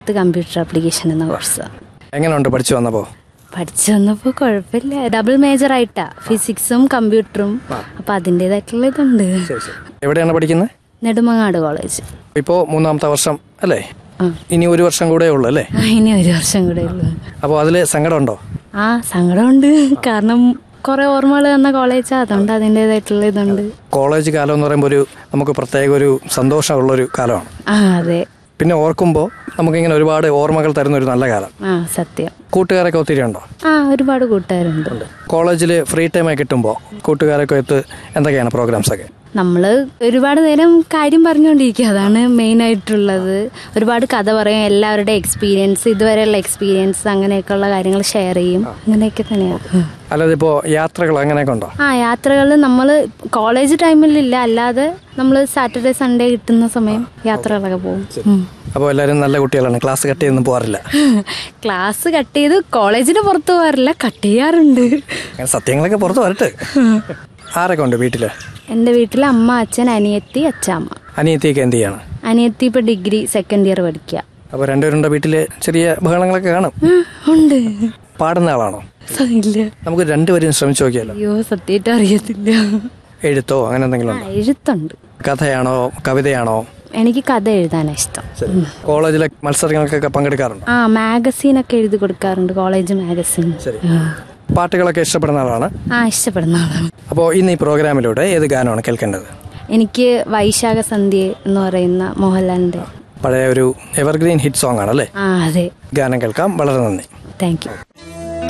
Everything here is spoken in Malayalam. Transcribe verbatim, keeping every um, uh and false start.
കമ്പ്യൂട്ടർ ആപ്ലിക്കേഷൻ എന്ന കോഴ്സ്. എങ്ങനെയുണ്ട് പഠിച്ചു വന്നപ്പോൾ? പഠിച്ചു വന്നപ്പോൾ കുഴപ്പമില്ല. ഡബിൾ മേജർ ആയിട്ടാ, ഫിസിക്സും കമ്പ്യൂട്ടറും. അപ്പൊ അതിൻ്റെതായിട്ടുള്ള ഇതുണ്ട്. എവിടെയാണ് പഠിക്കുന്നത്? നെടുമങ്ങാട് കോളേജ്. ഇപ്പോൾ മൂന്നാമത്തെ വർഷം അല്ലേ? ഇനി ഒരു വർഷം കൂടെ ഉള്ളു അല്ലേ? ഇനി ഒരു വർഷം കൂടെ ഉള്ളു. അപ്പോൾ അതിൽ സങ്കടമുണ്ടോ? ആ സങ്കടമുണ്ട്. കാരണം കുറെ ഓർമ്മകൾ തന്ന കോളേജാ, അതുകൊണ്ട് അതിൻ്റെതായിട്ടുള്ള ഇതുണ്ട്. കോളേജ് കാലം എന്ന് പറയുമ്പോൾ ഒരു നമുക്ക് പ്രത്യേക ഒരു സന്തോഷമുള്ളൊരു കാലമാണ്. ആ അതെ. പിന്നെ ഓർക്കുമ്പോൾ നമുക്കിങ്ങനെ ഒരുപാട് ഓർമ്മകൾ തരുന്ന ഒരു നല്ല കാലം. ആ സത്യം. കൂട്ടുകാരൊക്കെ ഒത്തിരി ഉണ്ടോ? ആ ഒരുപാട് കൂട്ടുകാരുണ്ട്. കോളേജിൽ ഫ്രീ ടൈം കിട്ടുമ്പോൾ കൂട്ടുകാരൊക്കെ എത്ത് എന്തൊക്കെയാണ് പ്രോഗ്രാംസ് ഒക്കെ? നമ്മൾ ഒരുപാട് നേരം കാര്യം പറഞ്ഞുകൊണ്ടിരിക്കുക, അതാണ് മെയിൻ ആയിട്ടുള്ളത്. ഒരുപാട് കഥ പറയും, എല്ലാവരുടെ എക്സ്പീരിയൻസ്, ഇതുവരെയുള്ള എക്സ്പീരിയൻസ്, അങ്ങനെയൊക്കെയുള്ള കാര്യങ്ങൾ ഷെയർ ചെയ്യും. അങ്ങനെയൊക്കെ തന്നെയാണ്. അല്ലാതെ ഇപ്പോൾ യാത്രകൾ അങ്ങനെയൊക്കെ ഉണ്ടോ? ആ യാത്രകൾ നമ്മൾ കോളേജ് ടൈമിലില്ല, അല്ലാതെ നമ്മൾ സാറ്റർഡേ സൺഡേ കിട്ടുന്ന സമയം യാത്രകളൊക്കെ പോകും. അപ്പോൾ എല്ലാവരും നല്ല കുട്ടികളാണ്, ക്ലാസ് കട്ട് ചെയ്തൊന്നും പോകാറില്ല? ക്ലാസ് കട്ട് ചെയ്ത് കോളേജിന് പുറത്ത് പോകാറില്ല, കട്ട് ചെയ്യാറുണ്ട്. സത്യങ്ങളൊക്കെ പുറത്ത് വരട്ടെ. ആരൊക്കെ ഉണ്ട് വീട്ടില്? എൻ്റെ വീട്ടിൽ അമ്മ, അച്ഛൻ, അനിയത്തി, അച്ഛാമ്മ. അനിയത്തിയൊക്കെ എന്ത് ചെയ്യാണ്? അനിയത്തി ഇപ്പൊ ഡിഗ്രി സെക്കൻഡ് ഇയർ പഠിക്കുക. അപ്പൊ രണ്ടുപേരുടെ വീട്ടില് ചെറിയ ബഹളങ്ങളൊക്കെ കാണും? ഉണ്ട്. പാടുന്ന ആളാണോ? ഇല്ല. നമുക്ക് രണ്ടുപേരും ശ്രമിച്ചു നോക്കിയാലോ? അയ്യോ സത്യമായിട്ട് അറിയത്തില്ല. എഴുത്തോ അങ്ങനെ എന്തെങ്കിലും? എഴുത്തുണ്ട്. കഥയാണോ കവിതയാണോ? എനിക്ക് കഥ എഴുതാനാണ് ഇഷ്ടം. കോളേജിലെ മത്സരങ്ങൾക്കൊക്കെ പങ്കെടുക്കാറുണ്ട്? ആ മാഗസീനൊക്കെ എഴുതി കൊടുക്കാറുണ്ട്, കോളേജ് മാഗസീൻ. പാട്ടുകളൊക്കെ ഇഷ്ടപ്പെടുന്ന ആളാണ്? ആ ഇഷ്ടപ്പെടുന്ന ആളാണ്. അപ്പോൾ ഇന്ന് ഈ പ്രോഗ്രാമിലൂടെ ഏത് ഗാനമാണ് കേൾക്കേണ്ടത്? എനിക്ക് വൈശാഖ സന്ധ്യ എന്ന് പറയുന്ന മോഹൻലാലിന്റെ പഴയ ഒരു എവർഗ്രീൻ ഹിറ്റ് സോങ് ആണല്ലേ? ആ അതെ. ഗാനം കേൾക്കാം. വളരെ നന്ദി. Thank you.